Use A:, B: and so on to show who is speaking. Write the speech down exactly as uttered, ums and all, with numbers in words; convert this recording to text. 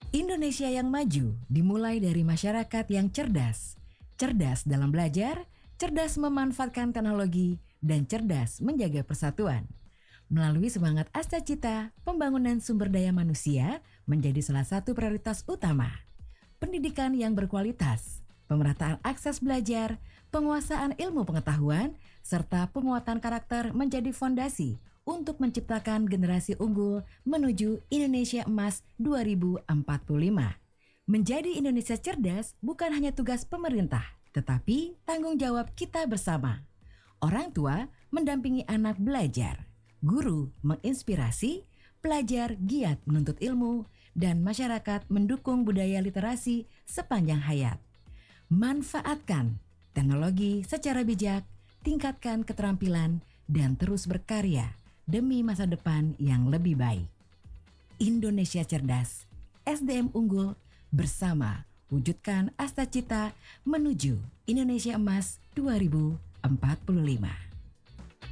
A: Indonesia yang maju dimulai dari masyarakat yang cerdas. Cerdas dalam belajar, cerdas memanfaatkan teknologi, dan cerdas menjaga persatuan. Melalui semangat Astacita, pembangunan sumber daya manusia menjadi salah satu prioritas utama. Pendidikan yang berkualitas, pemerataan akses belajar, penguasaan ilmu pengetahuan, serta penguatan karakter menjadi fondasi untuk menciptakan generasi unggul menuju Indonesia Emas dua ribu empat puluh lima. Menjadi Indonesia cerdas bukan hanya tugas pemerintah, tetapi tanggung jawab kita bersama. Orang tua mendampingi anak belajar, guru menginspirasi, pelajar giat menuntut ilmu, dan masyarakat mendukung budaya literasi sepanjang hayat. Manfaatkan teknologi secara bijak, tingkatkan keterampilan, dan terus berkarya demi masa depan yang lebih baik. Indonesia cerdas, S D M unggul, bersama wujudkan Astacita menuju Indonesia Emas dua ribu empat puluh lima.